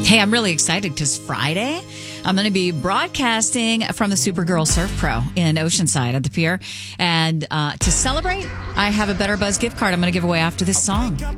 Hey, I'm really excited because Friday, I'm going to be broadcasting from the Supergirl Surf Pro in Oceanside at the pier. And to celebrate, I have a Better Buzz gift card I'm going to give away after this song.